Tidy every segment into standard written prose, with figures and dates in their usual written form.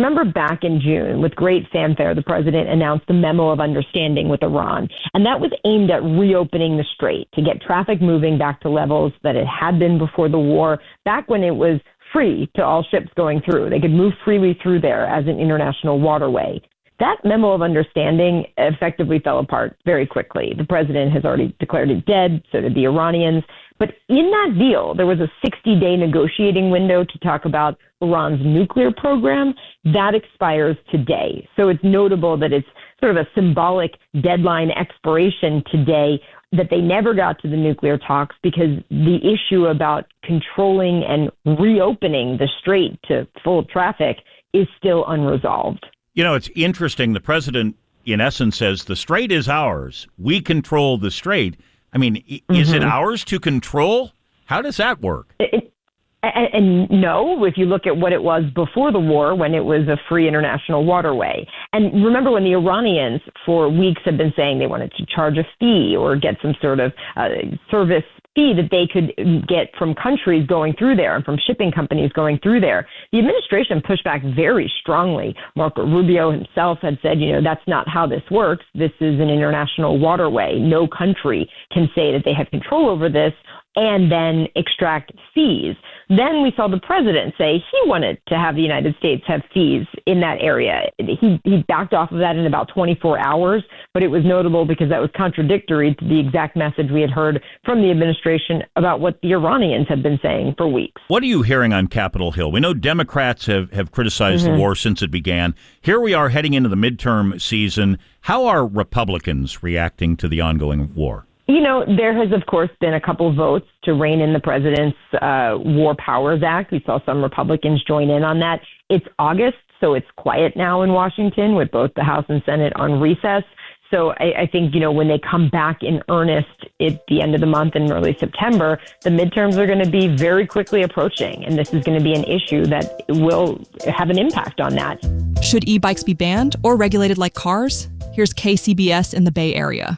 remember back in June, with great fanfare, the president announced a memo of understanding with Iran. And that was aimed at reopening the strait to get traffic moving back to levels that it had been before the war, back when it was free to all ships going through. They could move freely through there as an international waterway. That memo of understanding effectively fell apart very quickly. The president has already declared it dead, so did the Iranians. But in that deal, there was a 60-day negotiating window to talk about Iran's nuclear program. That expires today. So it's notable that it's sort of a symbolic deadline expiration today, that they never got to the nuclear talks because the issue about controlling and reopening the strait to full traffic is still unresolved. You know, it's interesting. The president, in essence, says the strait is ours. We control the strait. I mean, is it ours to control? How does that work? And no, if you look at what it was before the war, when it was a free international waterway. And remember when the Iranians for weeks have been saying they wanted to charge a fee or get some sort of service fee that they could get from countries going through there and from shipping companies going through there. The administration pushed back very strongly. Marco Rubio himself had said, that's not how this works. This is an international waterway. No country can say that they have control over this and then extract fees. Then we saw the president say he wanted to have the United States have fees in that area. He backed off of that in about 24 hours, but it was notable because that was contradictory to the exact message we had heard from the administration about what the Iranians have been saying for weeks. What are you hearing on Capitol Hill? We know Democrats have criticized the war since it began. Here we are heading into the midterm season. How are Republicans reacting to the ongoing war? There has, of course, been a couple votes to rein in the president's War Powers Act. We saw some Republicans join in on that. It's August, so it's quiet now in Washington with both the House and Senate on recess. So I think, when they come back in earnest at the end of the month in early September, the midterms are going to be very quickly approaching. And this is going to be an issue that will have an impact on that. Should e-bikes be banned or regulated like cars? Here's KCBS in the Bay Area.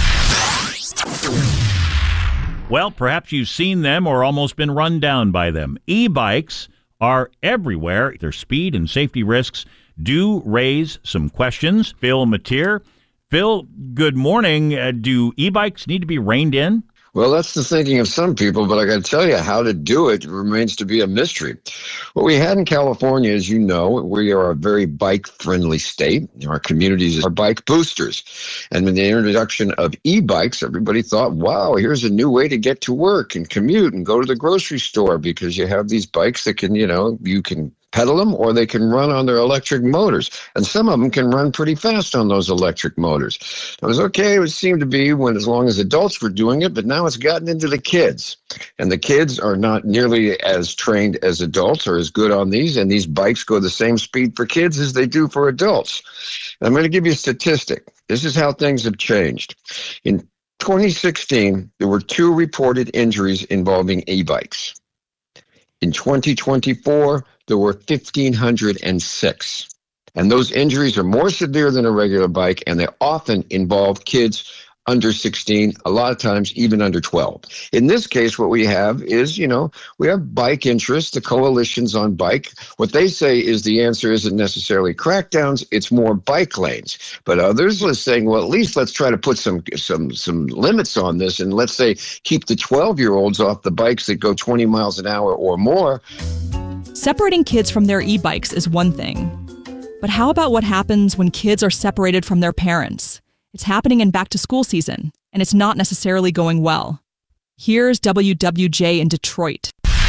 Well, perhaps you've seen them or almost been run down by them. E-bikes are everywhere. Their speed and safety risks do raise some questions. Phil Matier. Phil, good morning. Do e-bikes need to be reined in? Well, that's the thinking of some people, but I got to tell you, how to do it remains to be a mystery. What we had in California, as you know, we are a very bike-friendly state. Our communities are bike boosters. And with the introduction of e-bikes, everybody thought, wow, here's a new way to get to work and commute and go to the grocery store because you have these bikes that can, you can pedal them or they can run on their electric motors. And some of them can run pretty fast on those electric motors. It was okay, it seemed to be as long as adults were doing it, but now it's gotten into the kids. And the kids are not nearly as trained as adults or as good on these, and these bikes go the same speed for kids as they do for adults. And I'm going to give you a statistic. This is how things have changed. In 2016, there were 2 reported injuries involving e-bikes. In 2024, there were 1,506. And those injuries are more severe than a regular bike, and they often involve kids under 16, a lot of times even under 12. In this case, what we have is, we have bike interests, the coalitions on bike. What they say is the answer isn't necessarily crackdowns, it's more bike lanes. But others are saying, well, at least let's try to put some limits on this, and let's say keep the 12-year-olds off the bikes that go 20 miles an hour or more. Separating kids from their e-bikes is one thing. But how about what happens when kids are separated from their parents? It's happening in back-to-school season, and it's not necessarily going well. Here's WWJ in Detroit.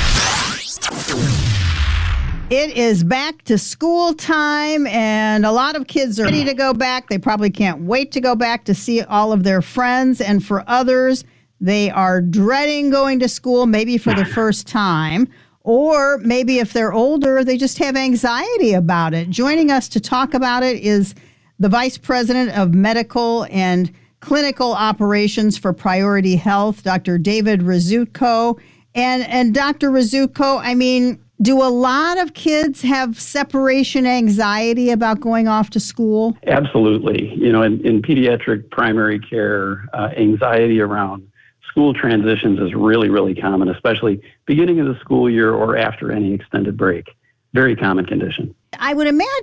It is back to school time, and a lot of kids are ready to go back. They probably can't wait to go back to see all of their friends. And for others, they are dreading going to school, maybe for the first time. Or maybe if they're older, they just have anxiety about it. Joining us to talk about it is the Vice President of Medical and Clinical Operations for Priority Health, Dr. David Rzutko. And Dr. Rzutko, do a lot of kids have separation anxiety about going off to school? Absolutely. In pediatric primary care, anxiety around school transitions is really, really common, especially beginning of the school year or after any extended break. Very common condition. I would imagine